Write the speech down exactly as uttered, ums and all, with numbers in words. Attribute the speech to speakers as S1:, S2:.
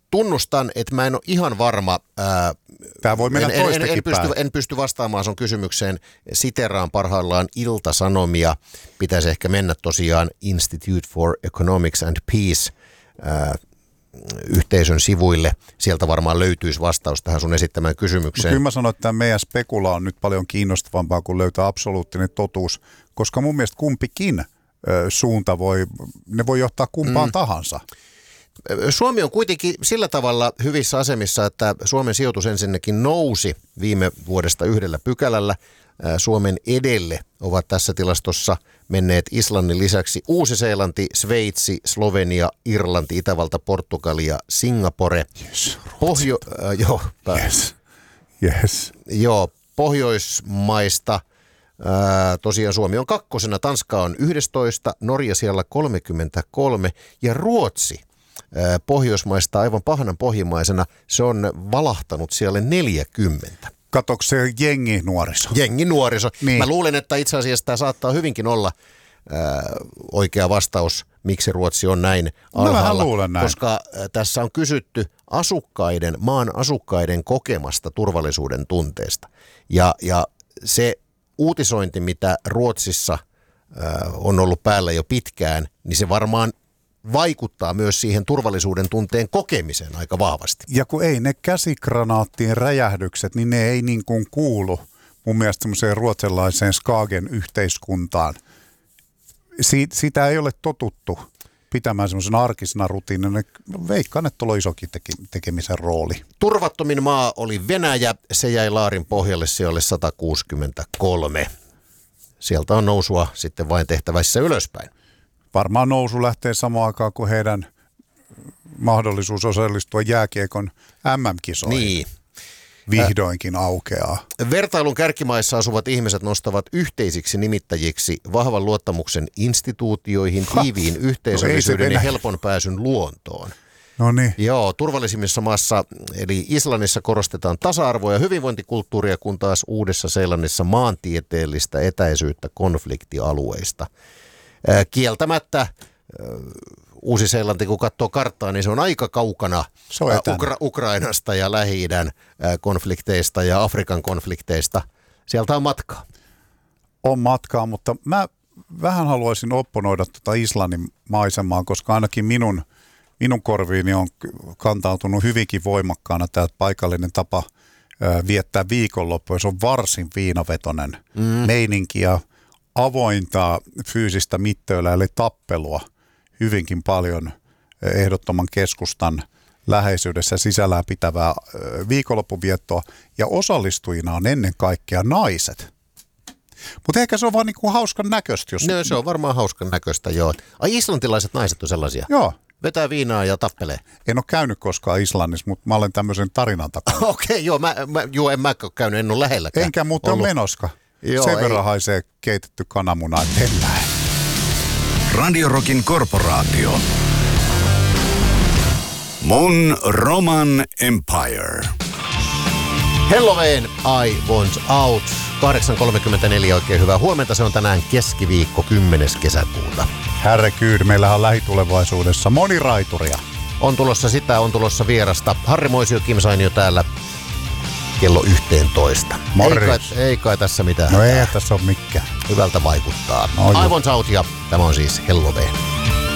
S1: tunnustan, että mä en ole ihan varma. Ää,
S2: Tämä voi mennä
S1: en,
S2: toistakin
S1: en, en, pysty,
S2: päin.
S1: en pysty vastaamaan sun kysymykseen. Siteraan parhaillaan Ilta-Sanomia. Pitäisi ehkä mennä tosiaan Institute for Economics and Peace ää, yhteisön sivuille. Sieltä varmaan löytyisi vastaus tähän sun esittämään kysymykseen.
S2: No, kyllä mä sanon, että tämä meidän spekula on nyt paljon kiinnostavampaa kuin löytää absoluuttinen totuus, koska mun mielestä kumpikin ö, suunta voi, ne voi johtaa kumpaan mm. tahansa.
S1: Suomi on kuitenkin sillä tavalla hyvissä asemissa, että Suomen sijoitus ensinnäkin nousi viime vuodesta yhdellä pykälällä. Suomen edelle ovat tässä tilastossa menneet Islannin lisäksi Uusi-Seelanti, Sveitsi, Slovenia, Irlanti, Itävalta, Portugali ja Singapore.
S2: Yes,
S1: Pohjo- äh, joo,
S2: yes. Yes.
S1: joo, Pohjoismaista äh, tosiaan Suomi on kakkosena, Tanska on yksitoista, Norja siellä kolmekymmentäkolme ja Ruotsi äh, Pohjoismaista aivan pahanan pohjimmaisena, se on valahtanut siellä neljäkymmentä.
S2: Katsoiko se jengi nuoriso?
S1: Jengi nuoriso.
S2: Niin.
S1: Mä luulen, että itse asiassa tämä saattaa hyvinkin olla ää, oikea vastaus, miksi Ruotsi on näin alhaalla.
S2: luulen näin.
S1: Koska ää, tässä on kysytty asukkaiden, maan asukkaiden kokemasta turvallisuuden tunteesta. Ja, ja se uutisointi, mitä Ruotsissa ää, on ollut päällä jo pitkään, niin se varmaan vaikuttaa myös siihen turvallisuuden tunteen kokemiseen aika vahvasti.
S2: Ja kun ei ne käsikranaattien räjähdykset, niin ne ei niin kuin kuulu mun mielestä semmoiseen ruotsalaiseen Skagen yhteiskuntaan. Si- sitä ei ole totuttu pitämään semmoisena arkisena rutiinina. Veikkaan, että tuolla on isokin teke- tekemisen rooli.
S1: Turvattomin maa oli Venäjä, se jäi laarin pohjalle, se oli sata kuusikymmentäkolme. Sieltä on nousua sitten vain tehtävässä ylöspäin.
S2: Varmaan nousu lähtee samaan aikaan kuin heidän mahdollisuus osallistua jääkiekon äm äm-kisoihin.
S1: Niin.
S2: Vihdoinkin aukeaa.
S1: Vertailun kärkimaissa asuvat ihmiset nostavat yhteisiksi nimittäjiksi vahvan luottamuksen instituutioihin, tiiviin yhteisöllisyyden no ja helpon pääsyn luontoon.
S2: No niin.
S1: Joo, turvallisimmissa maassa, eli Islannissa korostetaan tasa-arvoa ja hyvinvointikulttuuria, kun taas Uudessa-Seelannissa maantieteellistä etäisyyttä konfliktialueista. Kieltämättä Uusi-Seelanti, kun katsoo karttaa, niin se on aika kaukana
S2: on
S1: Ukra- Ukrainasta ja Lähi-idän konflikteista ja Afrikan konflikteista. Sieltä on matkaa.
S2: On matkaa, mutta mä vähän haluaisin opponoida tuota Islannin maisemaa, koska ainakin minun, minun korviini on kantautunut hyvinkin voimakkaana tämä paikallinen tapa viettää viikonloppu. Se on varsin viinavetoinen mm. meininki ja avointa fyysistä mittöillä, eli tappelua hyvinkin paljon ehdottoman keskustan läheisyydessä sisällään pitävää viikonloppuviettoa, ja osallistujina on ennen kaikkea naiset. Mutta ehkä se on vaan niinku hauskan näköistä. Jos...
S1: No, se on varmaan hauskan näköistä, joo. Ai, islantilaiset naiset on sellaisia?
S2: Joo.
S1: Vetää viinaa ja tappelee.
S2: En ole käynyt koskaan Islannissa, mutta mä olen tämmöisen tarinan takana.
S1: Okei, okay, joo, mä, mä, joo, en mä ole käynyt, en ole lähelläkään.
S2: Enkä muuten ole menoska. Joo, sen verran haisee keitetty kananmuna, että en lähde.
S3: Radio Rockin korporaatio. Mon Roman Empire.
S1: Halloween, I Want Out. kahdeksan kolmekymmentäneljä, oikein hyvää huomenta. Se on tänään keskiviikko kymmenes kesäkuuta.
S2: Herrekyyd, meillähän on lähitulevaisuudessa moniraituria.
S1: On tulossa sitä, on tulossa vierasta. Harri Moisio, Kim Sainio täällä kello yhteentoista. Ei kai, ei kai tässä mitään.
S2: No ei tässä ole mikään.
S1: Hyvältä vaikuttaa.
S2: No,
S1: I Want Out ja tämä on siis Halloween.